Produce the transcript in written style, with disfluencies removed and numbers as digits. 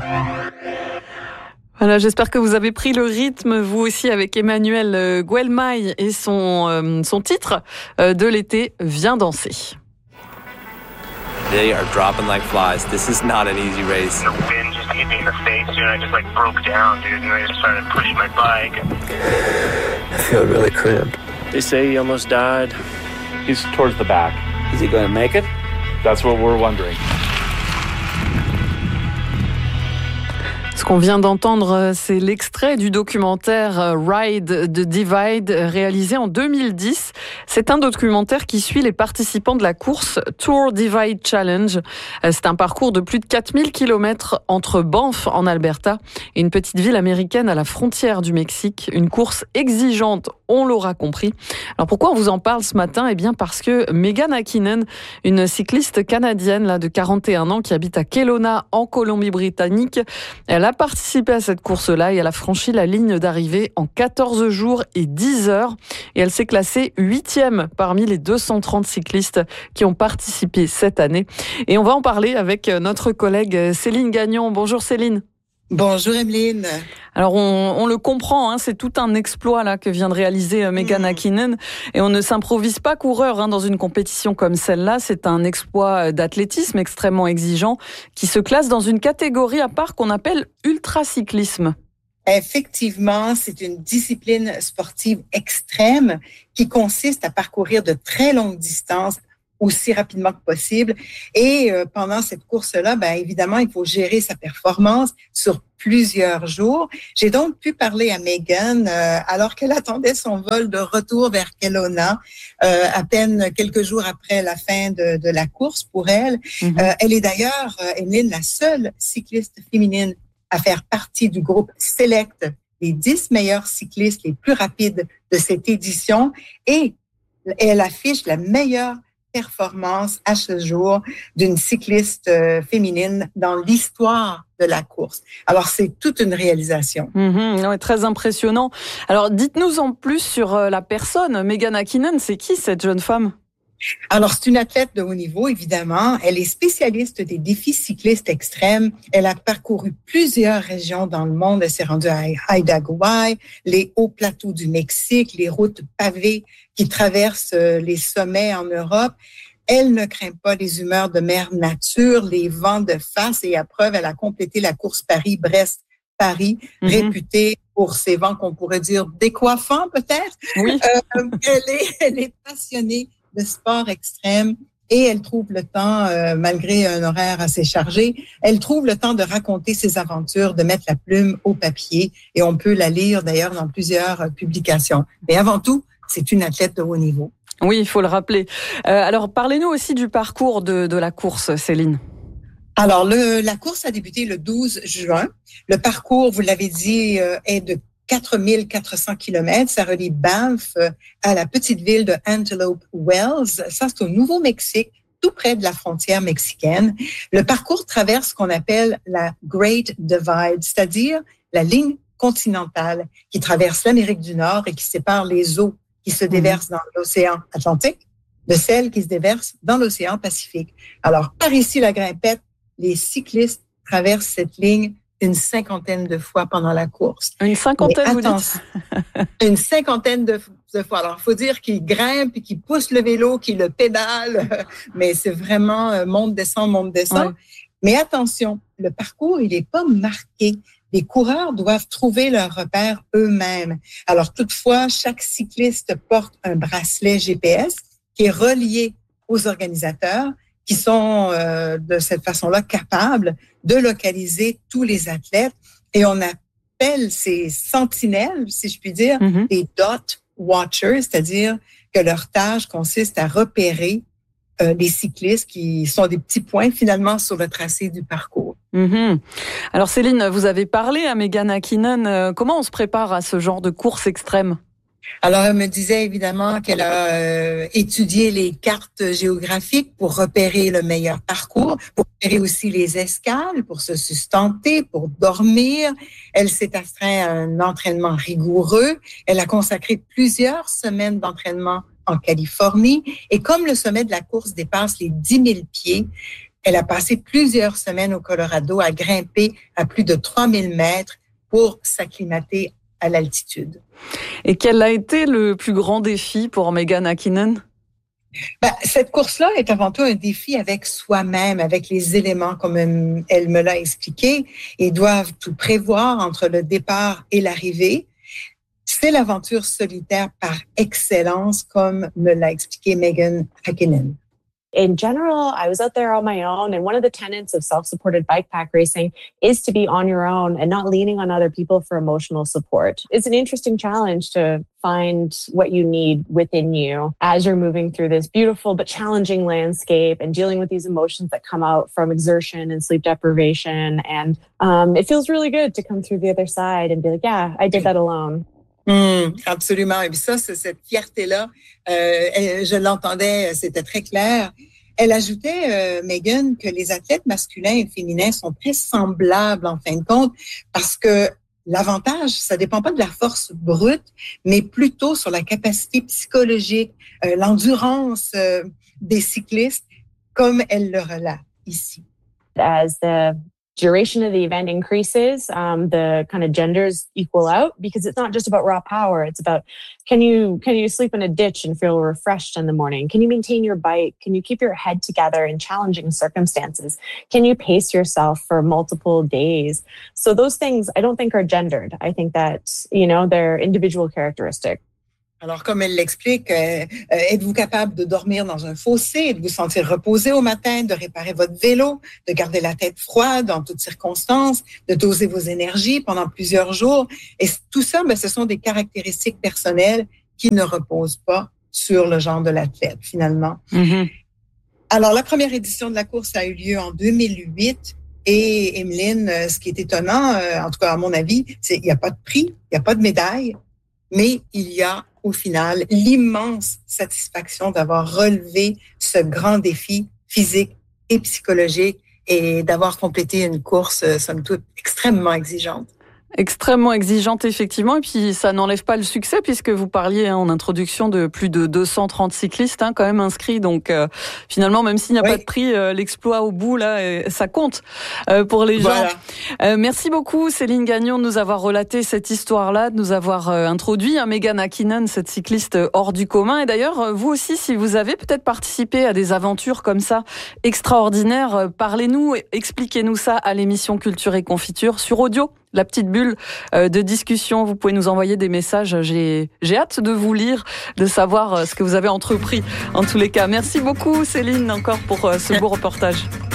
Voilà, j'espère que vous avez pris le rythme, vous aussi, avec Emmanuel Guelmail et son titre de l'été, Viens danser. They are dropping like flies. This is not an easy race. The wind just hit me in the face, dude. I just broke down, dude, and I just started pushing my bike. I feel really cramped. They say he almost died. He's towards the back. Is he going to make it? That's what we're wondering. Ce qu'on vient d'entendre, c'est l'extrait du documentaire Ride the Divide, réalisé en 2010. C'est un documentaire qui suit les participants de la course Tour Divide Challenge. C'est un parcours de plus de 4000 km entre Banff, en Alberta, et une petite ville américaine à la frontière du Mexique. Une course exigeante, on l'aura compris. Alors pourquoi on vous en parle ce matin ? Eh bien parce que Megan Hakkinen, une cycliste canadienne là, de 41 ans qui habite à Kelowna, en Colombie-Britannique, elle a participé à cette course-là et elle a franchi la ligne d'arrivée en 14 jours et 10 heures. Et elle s'est classée 8e parmi les 230 cyclistes qui ont participé cette année. Et on va en parler avec notre collègue Céline Gagnon. Bonjour Céline. Bonjour Emeline. Alors on le comprend, c'est tout un exploit là que vient de réaliser Megan Hakkinen, et on ne s'improvise pas coureur dans une compétition comme celle-là. C'est un exploit d'athlétisme extrêmement exigeant qui se classe dans une catégorie à part qu'on appelle ultracyclisme. Effectivement, c'est une discipline sportive extrême qui consiste à parcourir de très longues distances aussi rapidement que possible. Et pendant cette course-là, évidemment, il faut gérer sa performance sur plusieurs jours. J'ai donc pu parler à Megan alors qu'elle attendait son vol de retour vers Kelowna, à peine quelques jours après la fin de la course pour elle. Elle est d'ailleurs, Emeline, la seule cycliste féminine à faire partie du groupe Select, les 10 meilleurs cyclistes les plus rapides de cette édition. Et elle affiche la meilleure performance à ce jour d'une cycliste féminine dans l'histoire de la course. Alors, c'est toute une réalisation. Ouais, très impressionnant. Alors, dites-nous en plus sur la personne. Megan Hakkinen, c'est qui cette jeune femme ? Alors, c'est une athlète de haut niveau, évidemment. Elle est spécialiste des défis cyclistes extrêmes. Elle a parcouru plusieurs régions dans le monde. Elle s'est rendue à Idaho, les hauts plateaux du Mexique, les routes pavées qui traversent les sommets en Europe. Elle ne craint pas les humeurs de mère nature, les vents de face, et à preuve, elle a complété la course Paris-Brest-Paris, réputée pour ses vents qu'on pourrait dire décoiffants peut-être. Oui. Elle est passionnée de sport extrême et elle trouve le temps, malgré un horaire assez chargé, elle trouve le temps de raconter ses aventures, de mettre la plume au papier, et on peut la lire d'ailleurs dans plusieurs publications. Mais avant tout, c'est une athlète de haut niveau. Oui, il faut le rappeler. Alors, parlez-nous aussi du parcours de la course, Céline. Alors, la course a débuté le 12 juin. Le parcours, vous l'avez dit, est de 4400 km. Ça relie Banff à la petite ville de Antelope Wells. Ça, c'est au Nouveau-Mexique, tout près de la frontière mexicaine. Le parcours traverse ce qu'on appelle la Great Divide, c'est-à-dire la ligne continentale qui traverse l'Amérique du Nord et qui sépare les eaux qui se déversent dans l'océan Atlantique de celles qui se déversent dans l'océan Pacifique. Alors, par ici, la Grimpette, les cyclistes traversent cette ligne une cinquantaine de fois pendant la course. Une cinquantaine, vous dites? Une cinquantaine de fois. Alors, il faut dire qu'ils grimpent, qu'ils poussent le vélo, qu'ils le pédalent, mais c'est vraiment monte-descend. Ouais. Mais attention, le parcours, il n'est pas marqué. Les coureurs doivent trouver leur repère eux-mêmes. Alors, toutefois, chaque cycliste porte un bracelet GPS qui est relié aux organisateurs qui sont de cette façon-là capables de localiser tous les athlètes. Et on appelle ces sentinelles, si je puis dire, des dot watchers, c'est-à-dire que leur tâche consiste à repérer les cyclistes qui sont des petits points finalement sur le tracé du parcours. Alors Céline, vous avez parlé à Megan Hakkinen. Comment on se prépare à ce genre de course extrême? Alors, elle me disait évidemment qu'elle a étudié les cartes géographiques pour repérer le meilleur parcours, pour repérer aussi les escales, pour se sustenter, pour dormir. Elle s'est astreinte à un entraînement rigoureux. Elle a consacré plusieurs semaines d'entraînement en Californie. Et comme le sommet de la course dépasse les 10 000 pieds, Elle a passé plusieurs semaines au Colorado à grimper à plus de 3000 mètres pour s'acclimater à l'altitude. Et quel a été le plus grand défi pour Megan Hakkinen? Cette course-là est avant tout un défi avec soi-même, avec les éléments comme elle me l'a expliqué, et doivent tout prévoir entre le départ et l'arrivée. C'est l'aventure solitaire par excellence, comme me l'a expliqué Megan Hakkinen. In general, I was out there on my own, and one of the tenets of self-supported bike pack racing is to be on your own and not leaning on other people for emotional support. It's an interesting challenge to find what you need within you as you're moving through this beautiful but challenging landscape and dealing with these emotions that come out from exertion and sleep deprivation. And it feels really good to come through the other side and be like, yeah, I did that alone. Absolument. Et puis ça, c'est cette fierté-là, je l'entendais, c'était très clair. Elle ajoutait, Megan, que les athlètes masculins et féminins sont très semblables en fin de compte parce que l'avantage, ça dépend pas de la force brute, mais plutôt sur la capacité psychologique, l'endurance des cyclistes, comme elle le relate ici. As the duration of the event increases, the kind of genders equal out because it's not just about raw power. It's about can you sleep in a ditch and feel refreshed in the morning? Can you maintain your bike? Can you keep your head together in challenging circumstances? Can you pace yourself for multiple days? So those things I don't think are gendered. I think that, they're individual characteristics. Alors, comme elle l'explique, êtes-vous capable de dormir dans un fossé, de vous sentir reposé au matin, de réparer votre vélo, de garder la tête froide en toutes circonstances, de doser vos énergies pendant plusieurs jours? Et tout ça, ce sont des caractéristiques personnelles qui ne reposent pas sur le genre de l'athlète, finalement. Mm-hmm. Alors, la première édition de la course a eu lieu en 2008. Et Emeline, ce qui est étonnant, en tout cas à mon avis, c'est qu'il n'y a pas de prix, il n'y a pas de médaille, mais il y a au final l'immense satisfaction d'avoir relevé ce grand défi physique et psychologique et d'avoir complété une course, somme toute, extrêmement exigeante. Extrêmement exigeante, effectivement. Et puis, ça n'enlève pas le succès puisque vous parliez en introduction de plus de 230 cyclistes quand même inscrits. Donc, finalement, même s'il n'y a pas de prix, l'exploit au bout, là, ça compte pour les gens. Merci beaucoup, Céline Gagnon, de nous avoir relaté cette histoire-là, de nous avoir introduit Megan Hakkinen, cette cycliste hors du commun. Et d'ailleurs, vous aussi, si vous avez peut-être participé à des aventures comme ça, extraordinaires, parlez-nous, expliquez-nous ça à l'émission Culture et Confiture sur Audio. La petite bulle de discussion, vous pouvez nous envoyer des messages. J'ai hâte de vous lire, de savoir ce que vous avez entrepris en tous les cas. Merci beaucoup Céline encore pour ce beau reportage.